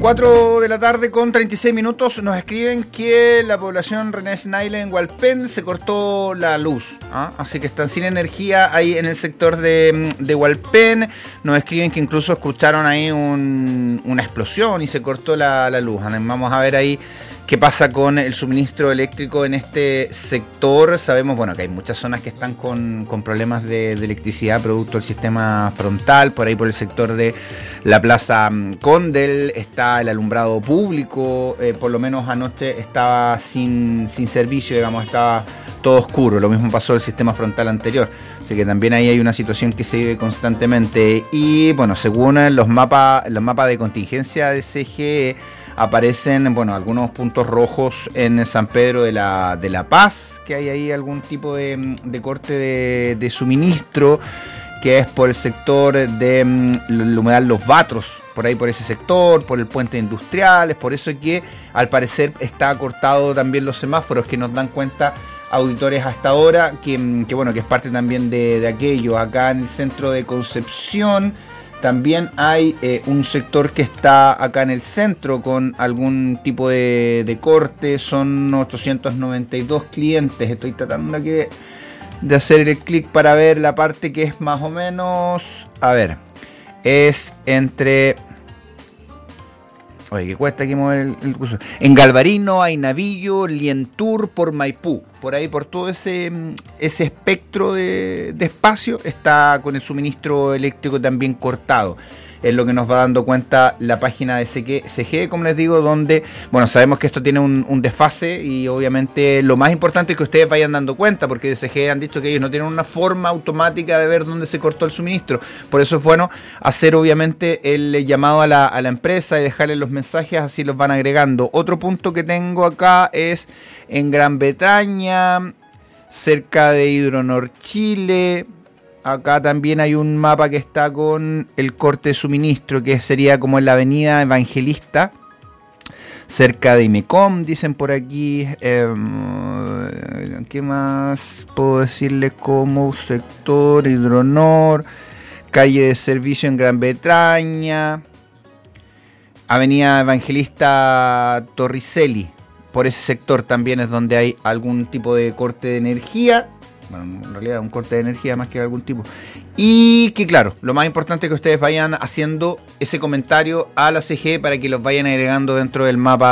4 de la tarde con 36 minutos nos escriben que la población René Snaile en Hualpén se cortó la luz, así que están sin energía ahí en el sector de Hualpén. Nos escriben que incluso escucharon ahí una explosión y se cortó la luz. Vamos a ver ahí qué pasa con el suministro eléctrico en este sector. Sabemos, bueno, que hay muchas zonas que están con problemas de electricidad producto del sistema frontal. Por ahí por el sector de la Plaza Condel está el alumbrado público, por lo menos anoche estaba sin servicio, digamos, estaba todo oscuro. Lo mismo pasó el sistema frontal anterior, así que también ahí hay una situación que se vive constantemente. Y bueno, según los mapas de contingencia de CGE, aparecen, bueno, algunos puntos rojos en San Pedro de la Paz, que hay ahí algún tipo de corte de suministro, que es por el sector de el humedal Los Batros, por ahí por ese sector, por el puente industrial. Es por eso que al parecer está cortado también los semáforos, que nos dan cuenta auditores hasta ahora, que bueno, que es parte también de aquello. Acá en el centro de Concepción también hay un sector que está acá en el centro con algún tipo de corte. Son 892 clientes. Estoy tratando de hacer el clic para ver la parte que es más o menos... A ver, es entre... Oye, que cuesta aquí mover el curso. En Galvarino, Ainavillo, Lientur, por Maipú. Por ahí, por todo ese espectro de espacio, está con el suministro eléctrico también cortado. Es lo que nos va dando cuenta la página de CGE, como les digo, donde, bueno, sabemos que esto tiene un desfase y obviamente lo más importante es que ustedes vayan dando cuenta, porque de CGE han dicho que ellos no tienen una forma automática de ver dónde se cortó el suministro. Por eso es bueno hacer obviamente el llamado a la empresa y dejarles los mensajes, así los van agregando. Otro punto que tengo acá es en Gran Bretaña, cerca de Hidronor, Chile. Acá también hay un mapa que está con el corte de suministro, que sería como en la avenida Evangelista, cerca de Imecom, dicen por aquí. ¿Qué más puedo decirle? Como sector Hidronor, calle de servicio en Gran Bretaña, avenida Evangelista Torricelli. Por ese sector también es donde hay algún tipo de corte de energía. Bueno, en realidad un corte de energía más que algún tipo. Y que claro, lo más importante es que ustedes vayan haciendo ese comentario a la CGE para que los vayan agregando dentro del mapa